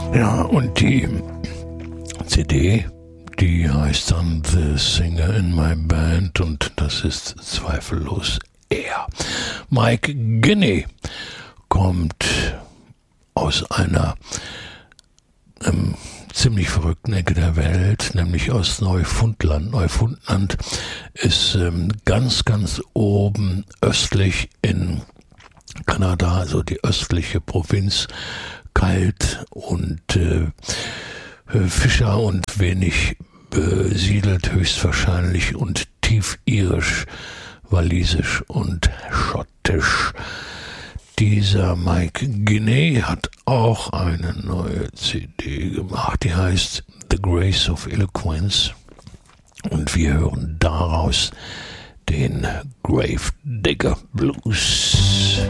Ja, und die CD, die heißt dann The Singer in My Band und das ist zweifellos er. Mike Ginney kommt aus einer ziemlich verrückten Ecke der Welt, nämlich aus Neufundland. Neufundland ist ganz, ganz oben östlich in Kanada, also die östliche Provinz, kalt und Fischer und wenig besiedelt höchstwahrscheinlich und tief irisch, walisisch und schottisch. Dieser Mike Ginney hat auch eine neue CD gemacht, die heißt The Grace of Eloquence und wir hören daraus den Grave Digger Blues.